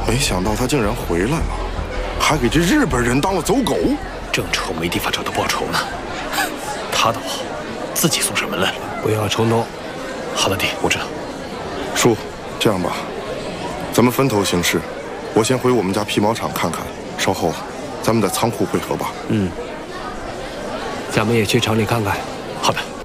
没想到他竟然回来了，还给这日本人当了走狗。 正愁没地方找他报仇呢，他倒好，自己送上门来了。 不要冲动。 好的，爹，我知道。 叔，这样吧，咱们分头行事。我先回我们家皮毛厂看看，稍后咱们在仓库会合吧。 咱们也去厂里看看。 好的。